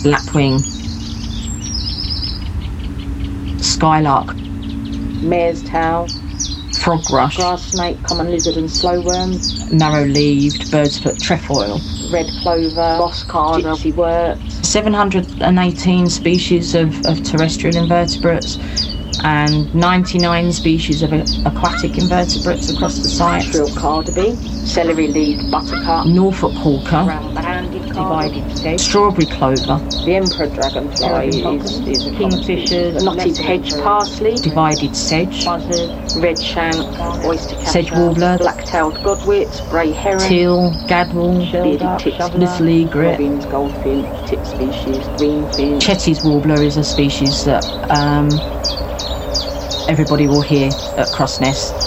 lapwing, skylark, mare's tail, frog rush, grass snake, common lizard and slowworm, narrow-leaved bird's foot trefoil, red clover, moss carder, gypsywort, 718 species of terrestrial invertebrates and 99 species of aquatic invertebrates across the site. shrill carnaby, celery-leaved buttercup, Norfolk hawker, round-banded divided sedge, strawberry clover, the emperor dragonfly is a kingfishers, knotted hedge parsley, divided sedge, buzzard, red shank, oyster catcher, sedge warbler, black-tailed godwits, grey heron, teal, gadwall, bearded titmouse, little egret. robins, goldfinch, tit species, greenfinch. Chetty's warbler is a species that everybody will hear at Crossness.